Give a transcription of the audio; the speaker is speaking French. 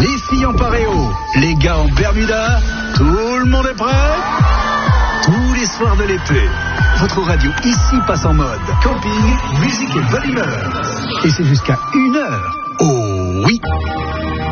Les filles en paréo, les gars en bermuda, tout le monde est prêt? Tous les soirs de l'été, votre radio ici passe en mode camping, musique et bonne humeur. Et c'est jusqu'à 1h.